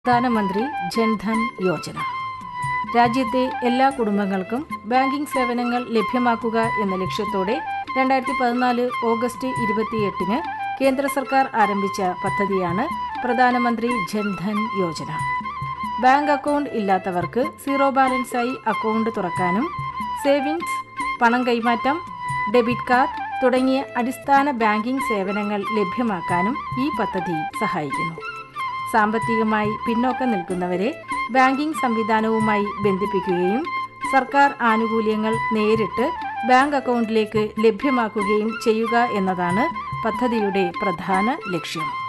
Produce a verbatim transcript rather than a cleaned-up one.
പ്രധാനമന്ത്രി ജൻധൻ യോജന. രാജ്യത്തെ എല്ലാ കുടുംബങ്ങൾക്കും ബാങ്കിംഗ് സേവനങ്ങൾ ലഭ്യമാക്കുക എന്ന ലക്ഷ്യത്തോടെ രണ്ടായിരത്തി പതിനാല് ഓഗസ്റ്റ് ഇരുപത്തിയെട്ടിന് കേന്ദ്ര സർക്കാർ ആരംഭിച്ച പദ്ധതിയാണ് പ്രധാനമന്ത്രി ജൻധൻ യോജന. ബാങ്ക് അക്കൗണ്ട് ഇല്ലാത്തവർക്ക് സീറോ ബാലൻസായി അക്കൗണ്ട് തുറക്കാനും സേവിങ്സ്, പണം കൈമാറ്റം, ഡെബിറ്റ് കാർഡ് തുടങ്ങിയ അടിസ്ഥാന ബാങ്കിംഗ് സേവനങ്ങൾ ലഭ്യമാക്കാനും ഈ പദ്ധതി സഹായിക്കുന്നു. സാമ്പത്തികമായി പിന്നോക്കം നിൽക്കുന്നവരെ ബാങ്കിംഗ് സംവിധാനവുമായി ബന്ധിപ്പിക്കുകയും സർക്കാർ ആനുകൂല്യങ്ങൾ നേരിട്ട് ബാങ്ക് അക്കൗണ്ടിലേക്ക് ലഭ്യമാക്കുകയും ചെയ്യുക എന്നതാണ് പദ്ധതിയുടെ പ്രധാന ലക്ഷ്യം.